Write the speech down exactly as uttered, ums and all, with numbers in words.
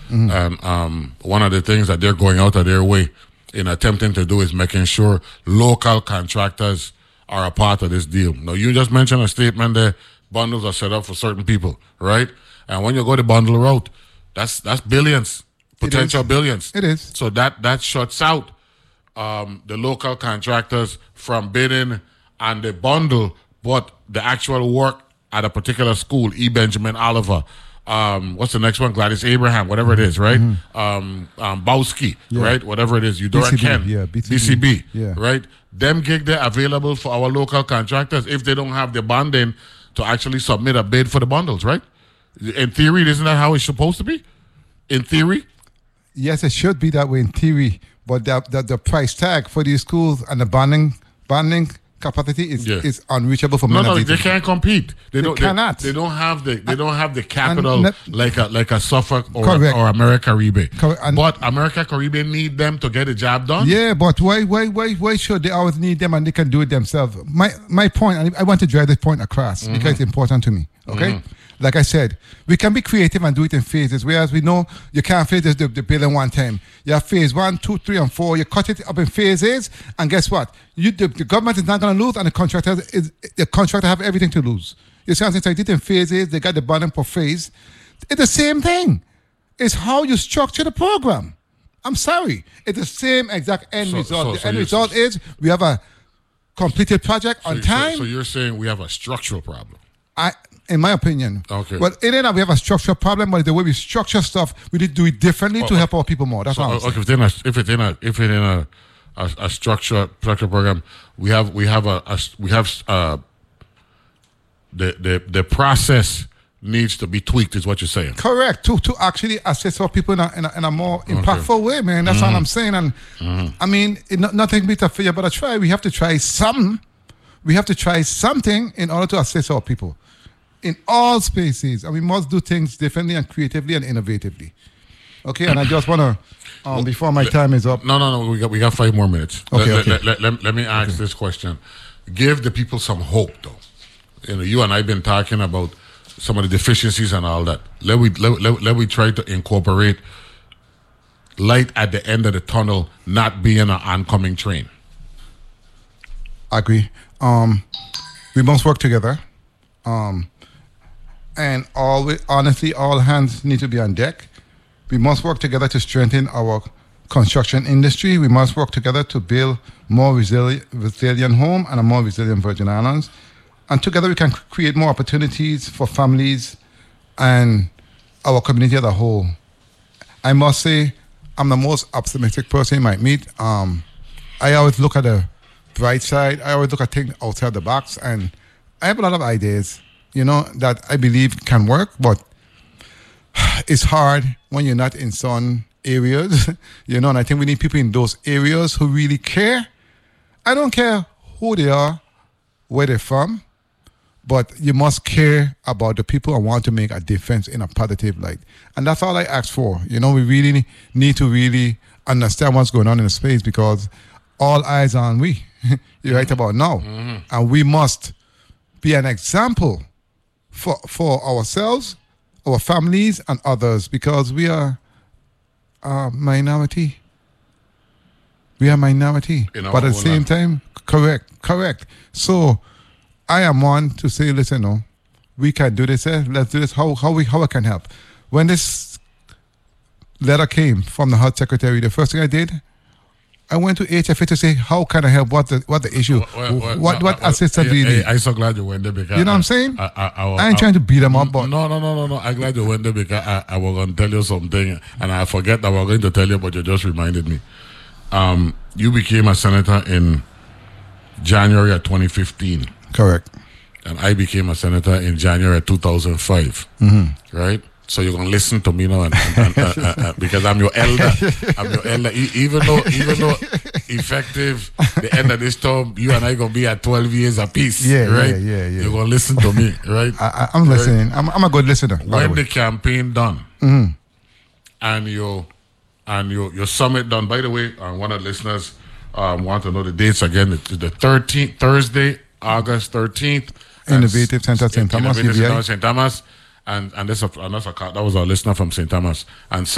Mm-hmm. And um, one of the things that they're going out of their way in attempting to do is making sure local contractors are a part of this deal. Now, you just mentioned a statement there, bundles are set up for certain people, right? And when you go the bundle route, that's that's billions, potential it billions. It is. So that, that shuts out um, the local contractors from bidding on the bundle, but the actual work at a particular school, E. Benjamin Oliver, um, what's the next one? Gladys Abraham, whatever it is, right? Mm-hmm. Um, um, Bowski, yeah. right? Whatever it is, Eudora B C B, Ken, yeah, B C B, B C B, yeah. right? Them gig they're available for our local contractors if they don't have the bonding to actually submit a bid for the bundles, right? In theory, isn't that how it's supposed to be? In theory? Yes, it should be that way in theory, but the, the, the price tag for these schools and the bonding, bonding capacity is, Yeah. is unreachable for No, many no, of they these. can't compete. They, They don't. cannot. They, they don't have the. They don't have the capital not- like a like a Suffolk or Correct. or America Caribe. Correct. And- But America Caribe need them to get the job done. Yeah, but why, why, why, why should they always need them and they can do it themselves? My, my point, and I want to drive this point across Mm-hmm. because it's important to me. Okay, Mm-hmm. like I said, we can be creative and do it in phases. Whereas we know you can't phase the, the bill in one time. You have phase one, two, three, and four. You cut it up in phases, and guess what? You the, the government is not going to lose, and the contractor is the contractor have everything to lose. You see what I'm saying? So I did it in phases. They got the bottom per phase. It's the same thing. It's how you structure the program. I'm sorry. It's the same exact end So- result. so- the so end you're- result is we have a completed project on So- time. So, so you're saying we have a structural problem. I, in my opinion. Okay. Well, in and we have a structural problem, but the way we structure stuff, we need to do it differently to oh, help our people more. That's So, what I'm okay, saying. if it's in a if it's in a if it's in a a, a structure structure program, we have we have a, a we have uh the the the process needs to be tweaked. Is what you're saying? Correct. To to actually assist our people in a, in a, in a more impactful way, man. That's Mm-hmm. all I'm saying. And I mean, it, no- nothing beats a failure but a try. We have to try some. We have to try something in order to assist our people in all spaces, and we must do things differently and creatively and innovatively. Okay, and I just want to, um, before my time is up. No, no, no. We got we got five more minutes. Okay, let, okay. Let, let, let, let me ask this question. Give the people some hope, though. You know, you and I've been talking about some of the deficiencies and all that. Let we let, let, let we try to incorporate light at the end of the tunnel, not being an oncoming train. Agree. Um, we must work together. Um, and all honestly, all hands need to be on deck. We must work together to strengthen our construction industry. We must work together to build more resilient, resilient home and a more resilient Virgin Islands. And together we can create more opportunities for families and our community as a whole. I must say, I'm the most optimistic person you might meet. Um, I always look at the bright side. I always look at things outside the box, and I have a lot of ideas, you know, that I believe can work, but it's hard when you're not in some areas, you know, and I think we need people in those areas who really care. I don't care who they are, where they're from, but you must care about the people and want to make a difference in a positive light. And that's all I ask for. You know, we really need to really understand what's going on in the space, because all eyes are on we. You're right about now. Mm-hmm. And we must be an example for for ourselves, our families, and others, because we are a minority. We are minority. In our But at the own same land. time, correct, correct. So I am one to say, listen, no, we can do this. Eh? Let's do this. How how we how I can help. When this letter came from the Health Secretary, the first thing I did, I went to H F A to say, how can I help? What the what the issue? Well, well, what no, what uh, assistance do you hey, need? I'm so glad you went there, because You know what I'm I- saying? I, I, I, I ain't trying to beat them up, but No, no, no, no, no. I'm glad you went there, because I, I was going to tell you something, and I forget that I was going to tell you, but you just reminded me. Um, you became a senator in January of twenty fifteen, correct. and I became a senator in January of two thousand five, Mm-hmm. right? So you're gonna listen to me now, and, and, and, uh, uh, uh, because I'm your elder. I'm your elder. E- even though, even though, effective the end of this term, you and I gonna be at twelve years apiece. Yeah, right? yeah, yeah, yeah. You're gonna listen to me, right? I, I, I'm Right? listening. I'm, I'm a good listener. by the When way. the campaign done, Mm-hmm. and your and your your summit done. By the way, uh, one of the listeners um, want to know the dates again. It's the thirteenth, Thursday, August thirteenth. Innovative Center, Saint Thomas, Innovative U V I. Center, Saint Thomas, and and that's a and that's a that was our listener from Saint Thomas. And